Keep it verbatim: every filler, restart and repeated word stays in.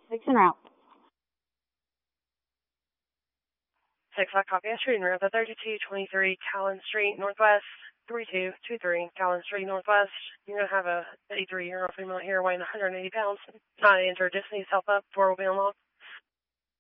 Six en route. Six o'clock, copy. Shooting route at thirty-two twenty-three Callan Street, Northwest, three two two three Callan Street, Northwest. You're going to have a fifty-three-year-old female here weighing one hundred eighty pounds. Not injured, just needs help up. Door will be unlocked.